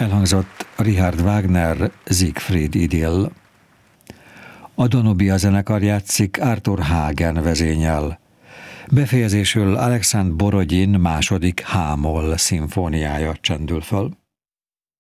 Elhangzott Richard Wagner Siegfried idyll. A Danubia zenekar játszik Arthur Hagen vezényel. Befejezésül Alexandr Borodin második H-moll szimfóniája csendül föl.